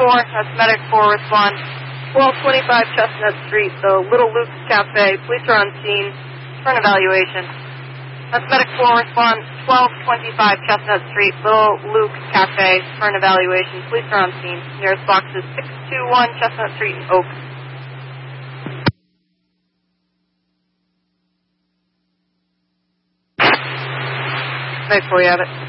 that's Medic 4, respond. 1225 Chestnut Street, the Little Luke's Cafe. Police are on scene. Turn evaluation. That's Medic 4, respond. 1225 Chestnut Street, Little Luke's Cafe. Turn evaluation. Police are on scene. Nearest box is 621 Chestnut Street in Oak. Medic 4, you have it.